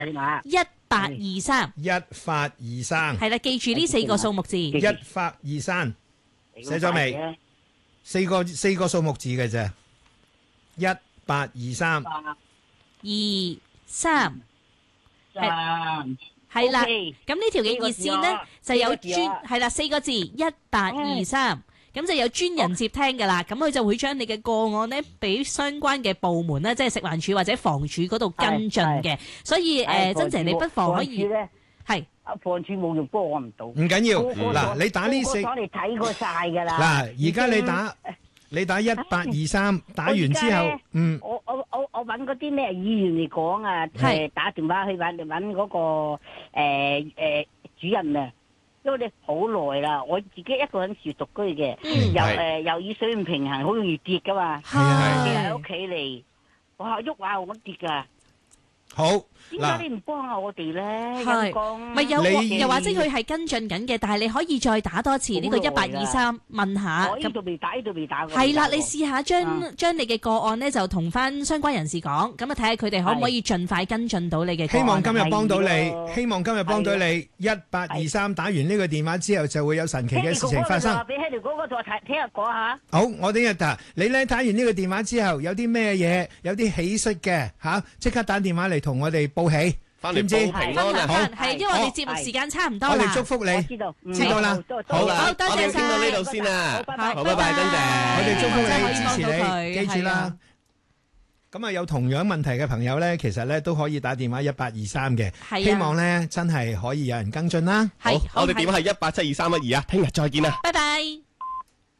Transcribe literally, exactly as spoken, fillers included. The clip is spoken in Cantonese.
一八二三， 一發二三， 係啦，記住呢四個數目字。 一發二三，寫咗未？四個四個數目字嘅啫。一八二三， 二三， 三係啦。 OK 咁呢條嘅熱線呢，就有專係啦四個字一八二三，咁就有專人接聽㗎啦。咁佢就會將你嘅個案呢，俾相關嘅部門呢，即係食環署或者房署嗰度跟進嘅。所以誒，珍姐你不妨可以係啊，房署冇用幫我唔到。 唔緊要，嗱，你打呢四， 我哋睇過晒㗎啦。 嗱，而家你打你打一八二三，打完之後，嗯， 我我我我揾嗰啲咩議員嚟講啊，誒打電話去揾揾嗰個誒誒主任啊，因為你好耐啦，我自己一個人住獨居嘅，又誒又以水唔平衡，好容易跌噶嘛， 係啊跌喺屋企嚟，哇喐下我跌噶。 好， 點解你唔幫下我哋咧？ 係有講咪有又或者佢係跟進緊嘅？但係你可以再打多次呢個一八二三問下。 我呢度未打，呢度未打過。 係啦，你試下將將你嘅個案呢，就同翻相關人士講，咁啊睇下佢哋可唔可以盡快跟進到你嘅個案。 希望今日幫到你，希望今日幫到你。一八二三打完呢個電話之後，就會有神奇嘅事情發生。 俾喺條嗰個度睇，聽日講下。 好，我聽日打你咧，打完呢個電話之後，有啲咩嘢，有啲喜訊嘅嚇，即刻打電話嚟同我哋報喜。 翻嚟報平安啊！ 好，係因為我哋節目時間差唔多啦。 我哋祝福你， 知道， 知道啦。 好啦， 好多謝晒。 我哋傾到呢度先啦。好，拜拜，珍姐。 我哋祝福你，支持佢你，記住啦。咁啊，有同樣問題嘅朋友咧，其實咧都可以打電話一八二三嘅。希望咧真係可以有人跟進啦。 好，我哋電話係一八七二三一二啊。聽日再見啦。 拜拜。